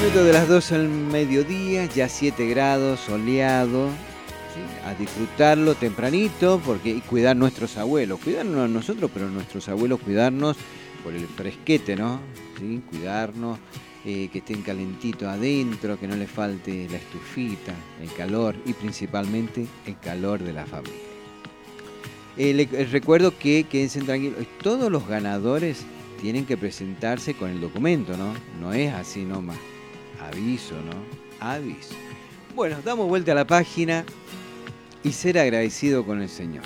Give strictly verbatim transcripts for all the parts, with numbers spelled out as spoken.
Minuto de las dos al mediodía, ya siete grados, soleado. ¿Sí? A disfrutarlo tempranito porque, y cuidar nuestros abuelos. Cuidarnos a nosotros, pero nuestros abuelos cuidarnos por el fresquete, ¿no? ¿Sí? Cuidarnos, eh, que estén calentitos adentro, que no les falte la estufita, el calor y principalmente el calor de la familia. Eh, les, les recuerdo que quédense tranquilos. Todos los ganadores tienen que presentarse con el documento, ¿no? No es así nomás. Aviso, ¿no? Aviso. Bueno, damos vuelta a la página y ser agradecido con el Señor.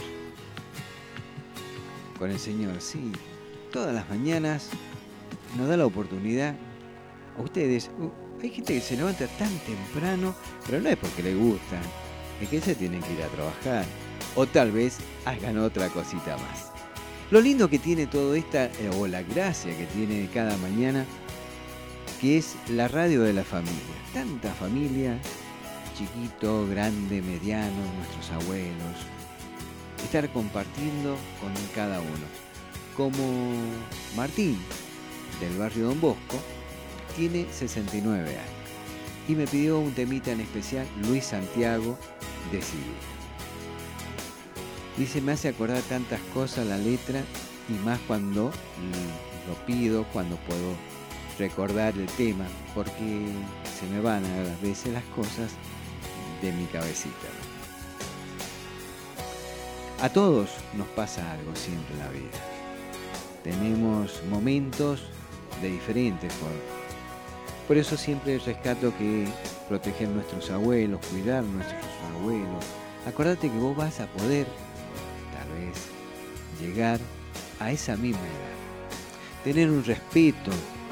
Con el Señor, sí. Todas las mañanas nos da la oportunidad. A ustedes, uh, hay gente que se levanta tan temprano, pero no es porque le gusta, es que se tienen que ir a trabajar. O tal vez hagan otra cosita más. Lo lindo que tiene todo esta, eh, o la gracia que tiene cada mañana, que es la radio de la familia. Tanta familia, chiquito, grande, mediano, nuestros abuelos. Estar compartiendo con cada uno. Como Martín, del barrio Don Bosco, tiene sesenta y nueve años. Y me pidió un temita en especial, Luis Santiago, Decidido. Dice, me hace acordar tantas cosas la letra, y más cuando lo pido, cuando puedo recordar el tema, porque se me van a veces las cosas de mi cabecita. A todos nos pasa algo siempre en la vida. Tenemos momentos de diferentes formas. Por eso siempre rescato que proteger nuestros abuelos, cuidar nuestros abuelos. Acordate que vos vas a poder, tal vez, llegar a esa misma edad. Tener un respeto.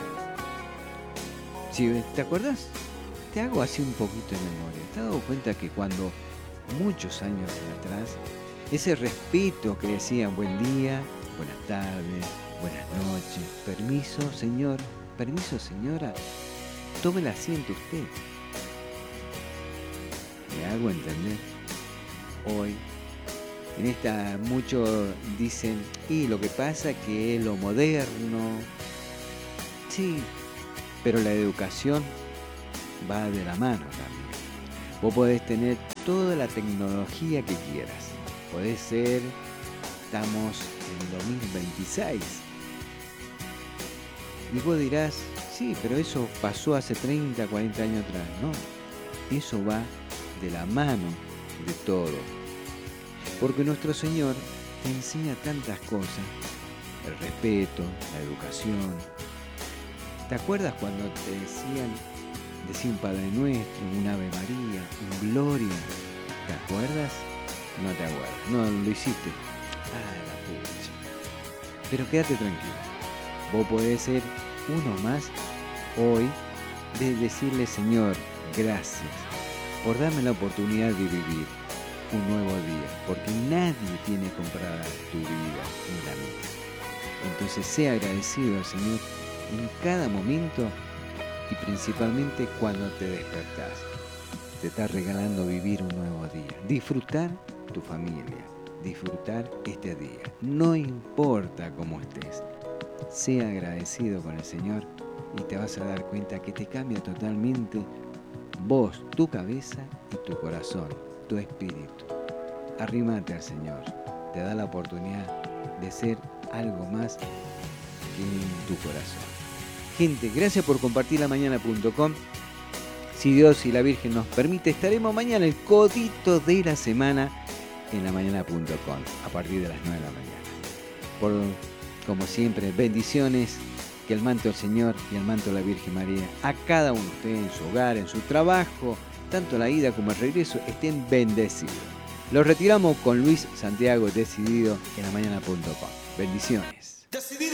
Si te acuerdas, te hago así un poquito de memoria. ¿Te has dado cuenta que cuando, muchos años atrás, ese respeto que decían buen día, buenas tardes, buenas noches, permiso señor, permiso señora, tome el asiento usted? ¿Me hago entender? Hoy, en esta, muchos dicen, y lo que pasa que es lo moderno. Sí, pero la educación va de la mano también. Vos podés tener toda la tecnología que quieras. Podés ser, estamos en dos mil veintiséis. Y vos dirás, sí, pero eso pasó hace treinta, cuarenta años atrás. No, eso va de la mano de todo. Porque nuestro Señor te enseña tantas cosas. El respeto, la educación. ¿Te acuerdas cuando te decían, decía un Padre Nuestro, un Ave María, un Gloria? ¿Te acuerdas? No te acuerdas. No lo hiciste. Ah, la pucha. Pero quédate tranquilo. Vos podés ser uno más hoy de decirle, Señor, gracias por darme la oportunidad de vivir un nuevo día. Porque nadie tiene comprada tu vida ni la mía. Entonces sea agradecido al Señor en cada momento y principalmente cuando te despertás. Te está regalando vivir un nuevo día. Disfrutar tu familia. Disfrutar este día. No importa cómo estés. Sea agradecido con el Señor y te vas a dar cuenta que te cambia totalmente vos, tu cabeza y tu corazón, tu espíritu. Arrímate al Señor. Te da la oportunidad de ser algo más que en tu corazón. Gente, gracias por compartir la mañana punto com. Si Dios y la Virgen nos permite, estaremos mañana el codito de la semana en la mañana punto com a partir de las nueve de la mañana. Por, como siempre, bendiciones, que el manto del Señor y el manto de la Virgen María a cada uno de ustedes en su hogar, en su trabajo, tanto la ida como el regreso, estén bendecidos. Los retiramos con Luis Santiago, Decidido, en la mañana punto com. Bendiciones. Decidido.